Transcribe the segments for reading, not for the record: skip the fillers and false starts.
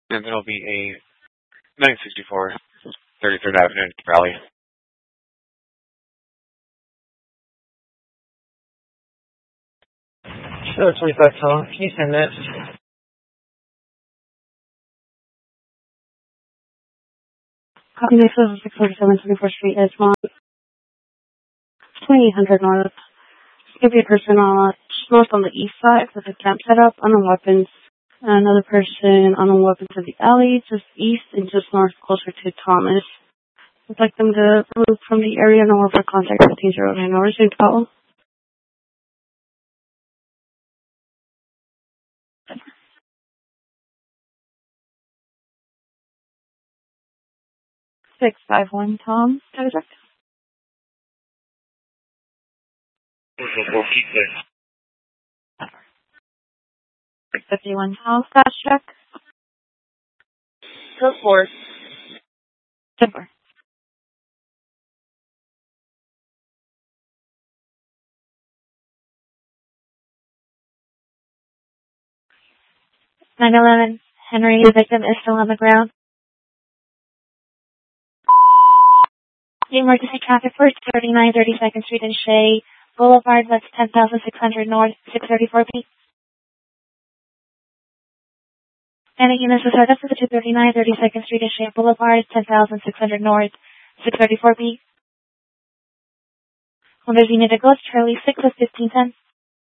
And then it'll be a 964 33rd Avenue Raleigh. Sure, 25 Tom. Can you send that? Copy this is 647 24th Street, Edgemont. 2800 North. Give you a person on north on the east side with a camp set up on the weapons. Another person on the weapons of the alley, just east and just north, closer to Thomas. I'd like them to move from the area and over contact 1509 or soon call. 651 Tom. That is right. 651 Tom. Fast check. Go for it. Timber. (911) Henry, the victim is still on the ground. The emergency traffic for 39 32nd Street and Shea Boulevard, that's 10,600 North, 634P. And again, this is our for the 239 32nd Street and Shea Boulevard, 10,600 North, 634B. When there's unit to go, it's Charlie 6 of 1510.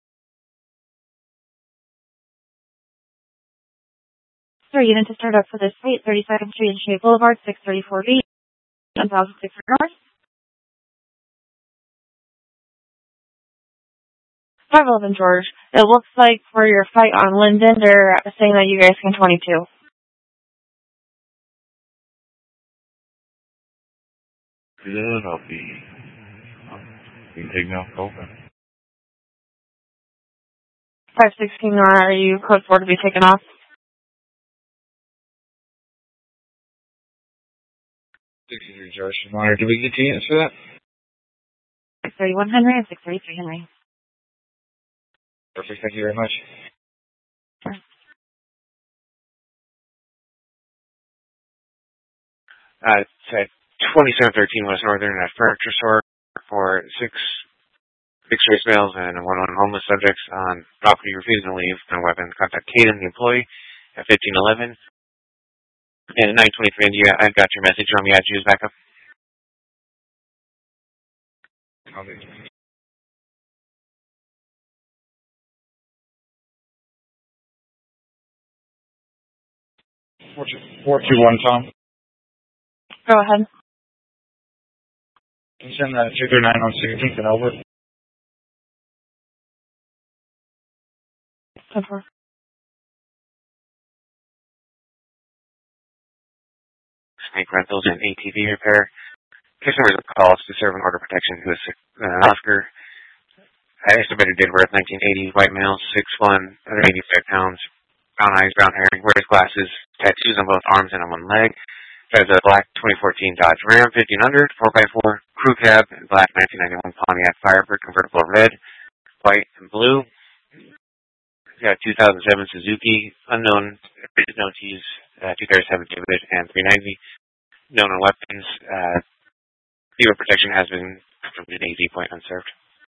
Three units to start up for this street, 32nd Street and Shea Boulevard, 634B, 10,600 North. 511 George. It looks like for your fight on Linden, they're saying that you guys can 22. Good, I'll be taking off open. 516, are you code 4 to be taken off? 63 George. Monitor, do we get 2 units for that? 631 Henry and 633 Henry. Perfect, thank you very much. Sure. It's at 2713 West Northern at Furniture Store for 6 fixed-race males and 1 homeless subjects on property refusing to leave. No weapon. Contact Caden, the employee, at 1511. And at 923 India, I got your message. On me, I choose backup. Okay. 421 Tom. Go ahead. Can you send that 239 on 16th and over? Over. Snake rentals and ATV repair. Case numbers of calls to serve an order protection to Oscar. Estimated date of birth 1980. White male, 6'1", 185 pounds. Brown eyes, brown hair, wears glasses, tattoos on both arms and on one leg. Drives a black 2014 Dodge Ram 1500, 4x4, crew cab, black 1991 Pontiac Firebird convertible red, white, and blue. He's got a 2007 Suzuki, unknown, known to use 237 David and 390. Known on weapons. Fever protection has been confirmed in AZ point unserved.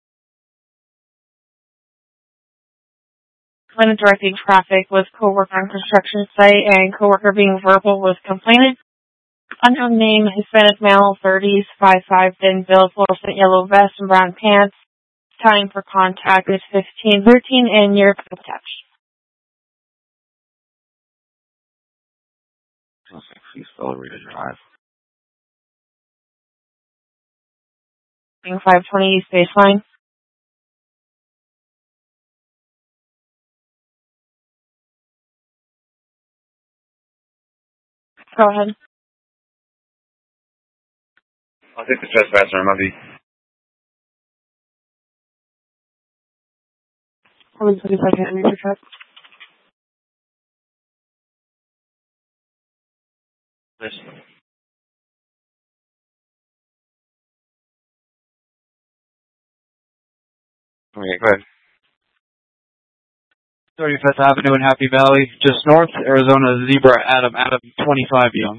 When directing traffic with co-worker on construction site and co-worker being verbal with complainant. Unknown name, Hispanic male, 30s, 5'5", thin build, fluorescent yellow vest and brown pants. Time for contact is 1513 and your code attached. Please follow Rita Drive. 520 East Baseline. Go ahead. I'll take the trespasser on Mubby. 722nd and your truck. Listen. Okay, go ahead. 35th Avenue in Happy Valley, just north, Arizona Zebra, Adam 25 young.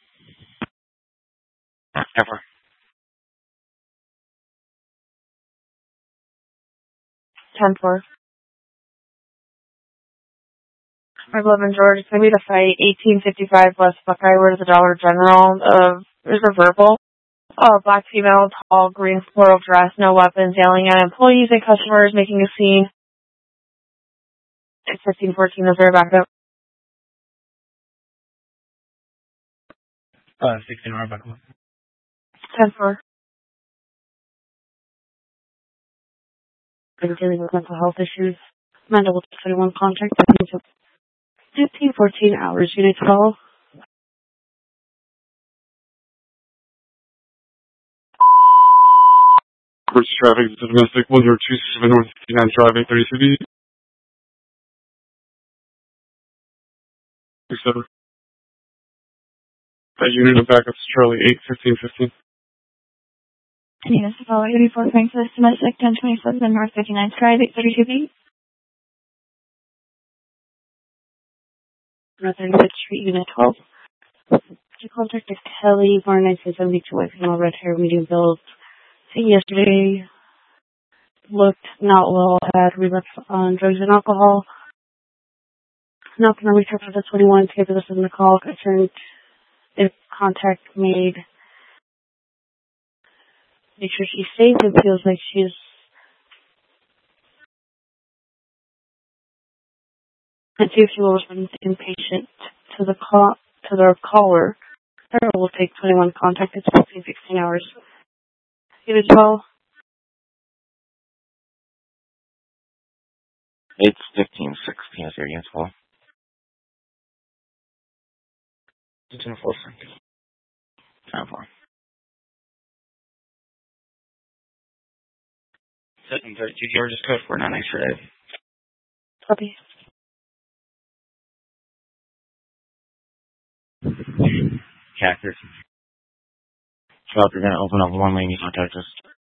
Never. 10-4. 11 George, it's going to be the fight, 1855 West Buckeye, where's the Dollar General. There's a verbal. Black female, tall, green floral dress, no weapons, yelling at employees and customers, making a scene. It's 15-14, is there a backup? 16 hour backup. 10-4. They're dealing with mental health issues. Mental with 21 contact, 15-14 hours, unit 12. Bridge traffic to domestic 1027 North 59 driving 32B. 67. That unit of backups Charlie 81515. Units to follow 84 Francis, domestic 1027 North 59th Drive, 832B. North 35th Street, unit 12. To contact Kelly, born 1972, white female, red hair, medium build. Seen yesterday, looked not well, had relapse on drugs and alcohol. Not going to reach out for the 21 to give us in the call. Concerned if contact made, make sure she's safe and feels like she's and see if she will respond impatient to the call to the caller. Her will take 21 contact. It's 15-16 hours. It is well. It's 15-16 is your unit 12. 10-4. 10-4. Setting 32 George's code 498 for Dave. Copy. Cactus. Well, you're going to open up one lane, you contact us.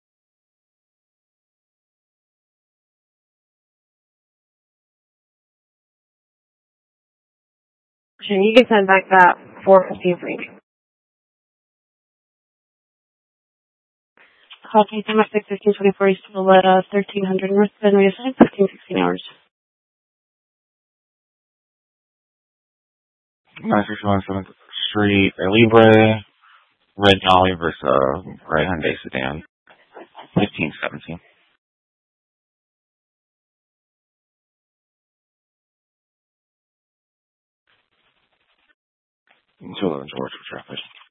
You can send back that 415 for you. Copy. Domestic 1524 East Valletta, 1300 North Bend, reassigned 15-16 hours. 961 7th Street, Libre, Red Dolly versus Red Hyundai Sedan. 15-17. Until 11 George for traffic.